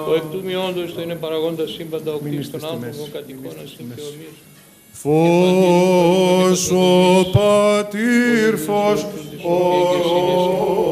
Ο εκ του μειόντος το είναι παραγόντα σύμπαντα, ο κτής των άνθρωπων κατ' εικόνας και ομοίως. Φως ο Πατήρ, φως ο